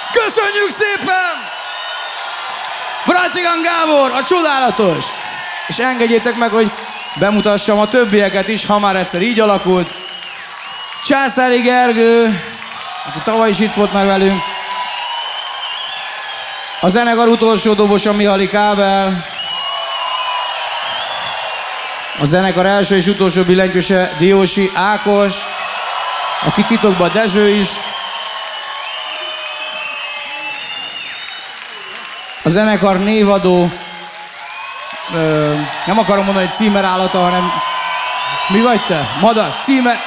Köszönjük szépen! Bratigán Gábor, a csodálatos! És engedjétek meg, hogy bemutassam a többieket is, ha már egyszer így alakult. Császári Gergő, aki tavaly is itt volt már velünk. A zenekar utolsó dobosa Mihály Kábel. A zenekar első és utolsó billentyűse Diósi Ákos, aki titokban Dezső is. A zenekar névadó, nem akarom mondani, hogy címerállata, hanem mi vagy te? Madar, címer...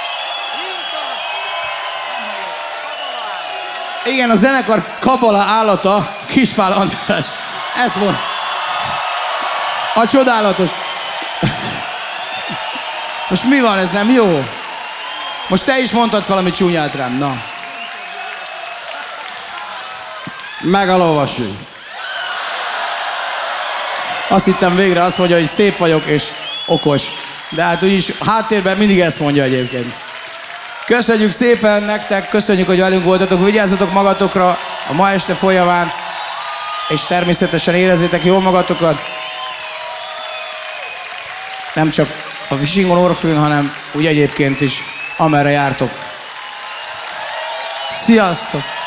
Igen, a zenekar kabala állata, Kispál András. Ezt mond. A csodálatos. Most mi van, ez nem jó? Most te is mondhatsz valami csúnyát rám, na. Megalolvasjuk. Azt hittem végre azt mondja, hogy szép vagyok és okos. De hát úgyis háttérben mindig ezt mondja egyébként. Köszönjük szépen nektek, köszönjük, hogy velünk voltatok, vigyázzatok magatokra a ma este folyamán, és természetesen érezzétek jól magatokat. Nem csak a Visingon Orfűn, hanem úgy egyébként is, amerre jártok. Sziasztok!